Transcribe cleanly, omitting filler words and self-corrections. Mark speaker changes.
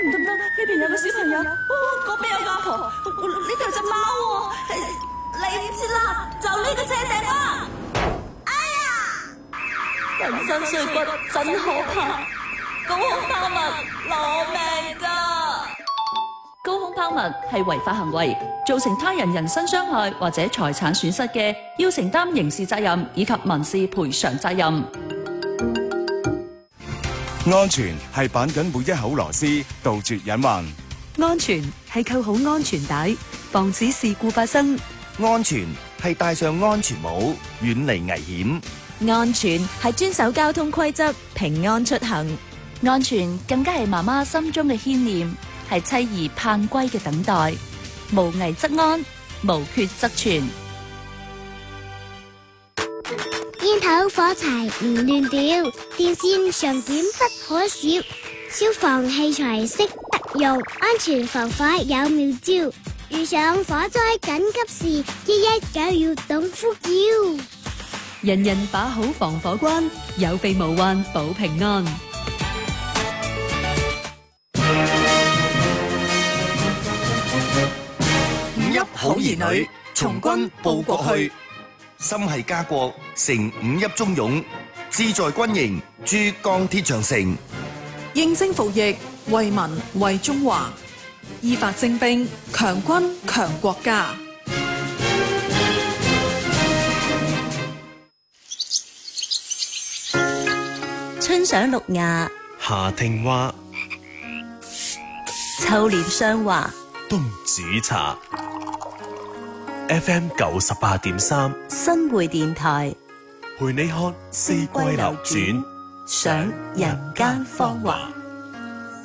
Speaker 1: 唔得，呢邊有個小朋友，嗰邊有個阿婆，呢度有隻貓喎，嚟唔切啦，就呢個車頂啦！哎呀，人生碎骨真可怕，高空拋物攞命㗎！高空拋物係違法行為，造成他人人身傷害或者財產損失嘅，要承擔刑事責任以及民事賠償責任。
Speaker 2: 安全係綁緊每一口螺絲，杜絕隱患。
Speaker 3: 安全係扣好安全帶，防止事故發生。
Speaker 4: 安全係戴上安全帽，遠離危險。
Speaker 5: 安全係遵守交通規則，平安出行。
Speaker 1: 安全更加係媽媽心中嘅牽念，係妻兒盼歸嘅等待。無危則安，無缺則全。
Speaker 6: 煙頭火柴唔亂掉，電線上短不可少。消防器材識得用，安全防火有妙招。遇上火災緊急事，119要懂呼叫。
Speaker 3: 人人把好防火關，有備無患保平安。
Speaker 4: 五邑好兒女，從軍報國去。心繫家國，成五邑忠勇，志在軍營，駐鋼鐵長城。
Speaker 7: 應徵服役，為民為中華，依法徵兵，強軍強國家。
Speaker 5: 春賞綠芽，
Speaker 8: 夏聽花，
Speaker 5: 秋獵霜華，
Speaker 8: 冬煮茶。FM 98.3
Speaker 5: 新會電台，
Speaker 8: 陪你看四季流轉，
Speaker 5: 賞人間芳華。